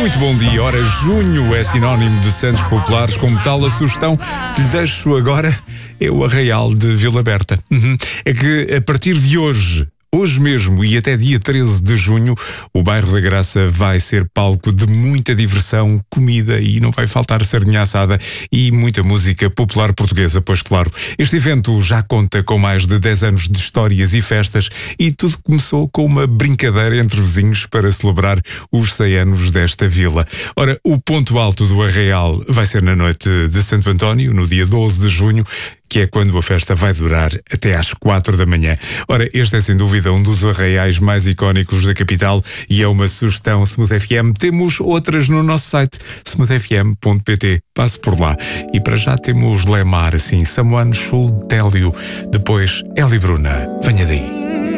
Muito bom dia. Ora, junho é sinónimo de santos populares, como tal a sugestão que lhe deixo agora é o Arraial de Vila Berta. É que a partir de hoje mesmo e até dia 13 de junho, o bairro da Graça vai ser palco de muita diversão, comida e não vai faltar sardinha assada e muita música popular portuguesa, pois claro. Este evento já conta com mais de 10 anos de histórias e festas e tudo começou com uma brincadeira entre vizinhos para celebrar os 100 anos desta vila. Ora, o ponto alto do Arraial vai ser na noite de Santo António, no dia 12 de junho, que é quando a festa vai durar até às 4 da manhã. Ora, este é sem dúvida um dos arraiais mais icónicos da capital e é uma sugestão Smooth FM. Temos outras no nosso site, smoothfm.pt. Passe por lá. E para já temos Lemar, assim, Someone Should Tell You. Depois, Eli Bruna. Venha daí.